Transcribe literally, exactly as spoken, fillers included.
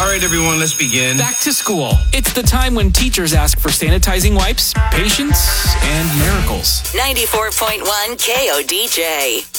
All right, everyone, let's begin. Back to school. It's the time when teachers ask for sanitizing wipes, patience, and miracles. ninety-four point one K O D J.